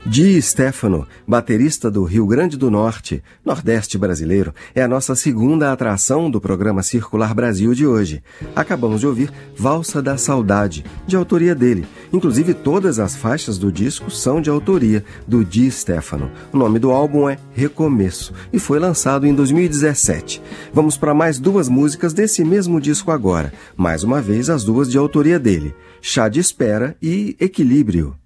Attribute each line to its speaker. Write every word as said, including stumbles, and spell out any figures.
Speaker 1: Di Stefano, baterista do Rio Grande do Norte, Nordeste brasileiro, é a nossa segunda atração do programa Circular Brasil de hoje. Acabamos de ouvir Valsa da Saudade, de autoria dele. Inclusive, todas as faixas do disco são de autoria do Di Stefano. O nome do álbum é Recomeço e foi lançado em dois mil e dezessete. Vamos para mais duas músicas desse mesmo disco agora. Mais uma vez, as duas de autoria dele, Chá de Espera e Equilíbrio.